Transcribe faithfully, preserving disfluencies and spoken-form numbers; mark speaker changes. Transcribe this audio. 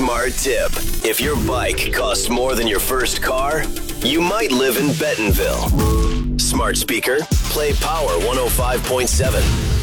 Speaker 1: Smart tip. If your bike costs more than your first car, you might live in Bentonville. Smart speaker, play Power one oh five point seven.